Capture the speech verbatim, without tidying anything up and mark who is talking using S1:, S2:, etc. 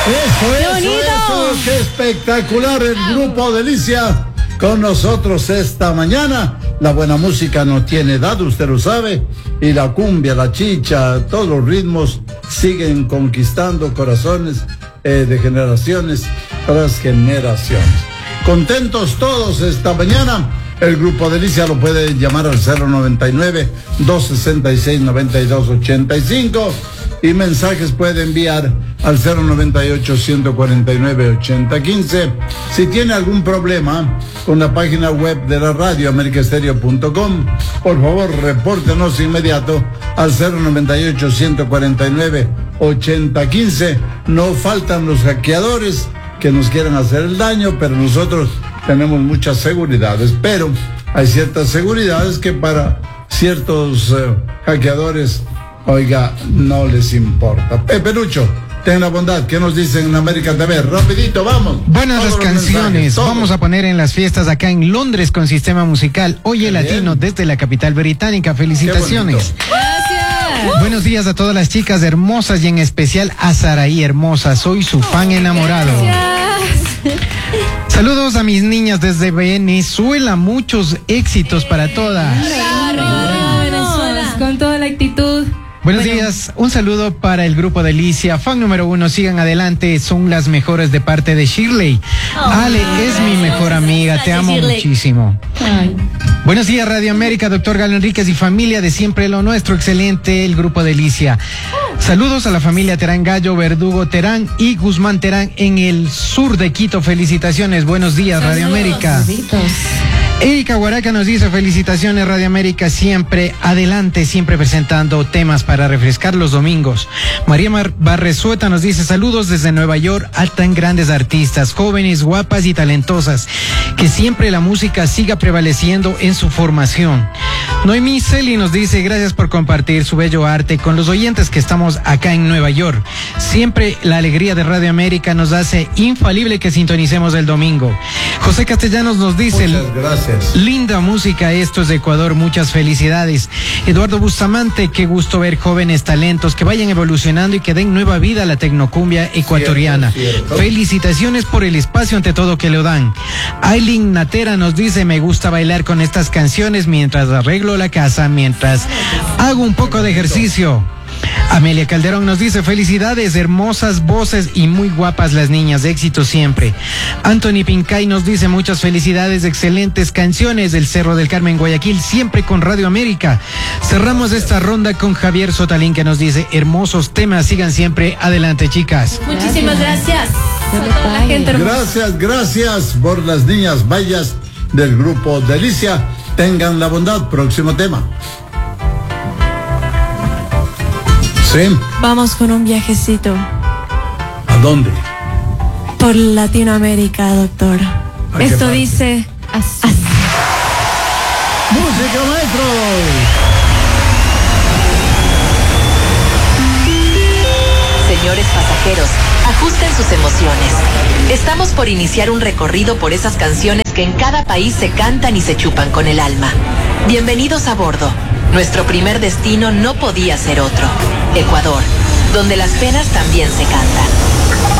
S1: Eso, eso, eso, qué espectacular el grupo Delicia con nosotros esta mañana. La buena música no tiene edad, usted lo sabe, y la cumbia, la chicha, todos los ritmos siguen conquistando corazones eh, de generaciones tras generaciones. Contentos todos esta mañana. El grupo Delicia lo puede llamar al cero noventa y nueve, doscientos sesenta y seis, noventa y dos ochenta y cinco y mensajes puede enviar al cero noventa y ocho, ciento cuarenta y nueve, ochenta quince. Si tiene algún problema con la página web de la radio, america stereo punto com, por favor repórtenos inmediato al cero noventa y ocho, ciento cuarenta y nueve, ochenta quince. No faltan los hackeadores que nos quieren hacer el daño, pero nosotros tenemos muchas seguridades, pero hay ciertas seguridades que para ciertos uh, hackeadores, oiga, no les importa. Pepe Lucho, ten la bondad, ¿qué nos dicen en América T V? Rapidito, vamos.
S2: Buenas las canciones, vamos a poner en las fiestas acá en Londres con Sistema Musical Oye Latino desde la capital británica. Felicitaciones.
S3: Gracias.
S2: Buenos días a todas las chicas hermosas y en especial a Saraí hermosa, soy su fan enamorado.
S3: Gracias.
S2: Saludos a mis niñas desde Venezuela, muchos éxitos para todas.
S3: Claro, Venezuela. Con toda la actitud.
S2: Buenos
S3: Bueno.
S2: días, un saludo para el grupo Delicia, fan número uno, sigan adelante, son las mejores de parte de Shirley.
S3: Oh,
S2: Ale es mi mejor amiga, te amo
S3: Shirley.
S2: muchísimo.
S3: Ay.
S2: Buenos días, Radio América, doctor Galo Enríquez y familia de siempre lo nuestro, excelente el grupo Delicia. Saludos a la familia Terán Gallo, Verdugo Terán y Guzmán Terán en el sur de Quito, felicitaciones, buenos días, Radio América.
S3: Saluditos.
S2: Erika Guaraca nos dice felicitaciones Radio América, siempre adelante, siempre presentando temas para refrescar los domingos. María Mar Barresueta nos dice saludos desde Nueva York a tan grandes artistas, jóvenes, guapas y talentosas, que siempre la música siga prevaleciendo en su formación. Noemí Celi nos dice gracias por compartir su bello arte con los oyentes que estamos acá en Nueva York. Siempre la alegría de Radio América nos hace infalible que sintonicemos el domingo. José Castellanos nos dice
S1: Muchas gracias.
S2: linda música, esto es de Ecuador, muchas felicidades. Eduardo Bustamante, qué gusto ver jóvenes talentos que vayan evolucionando y que den nueva vida a la tecnocumbia ecuatoriana.
S1: Cierto, cierto.
S2: Felicitaciones por el espacio ante todo que lo dan. Aileen Natera nos dice, me gusta bailar con estas canciones mientras arreglo la casa, mientras hago un poco de ejercicio. Amelia Calderón nos dice felicidades, hermosas voces y muy guapas las niñas, éxito siempre. Anthony Pincay nos dice muchas felicidades, excelentes canciones del Cerro del Carmen, Guayaquil, siempre con Radio América. Cerramos esta ronda con Javier Sotalín que nos dice hermosos temas, sigan siempre adelante chicas.
S3: Muchísimas gracias a toda la gente hermosa.
S1: Gracias, gracias por las niñas bellas del grupo Delicia. Tengan la bondad, próximo tema. Sí.
S4: Vamos con un viajecito
S1: ¿A dónde?
S4: por Latinoamérica, doctor.
S1: ¿A qué
S4: Esto
S1: parte?
S4: dice así.
S1: Música, maestro.
S5: Señores pasajeros, ajusten sus emociones. Estamos por iniciar un recorrido por esas canciones que en cada país se cantan y se chupan con el alma. Bienvenidos a bordo. Nuestro primer destino no podía ser otro. Ecuador, donde las penas también se cantan.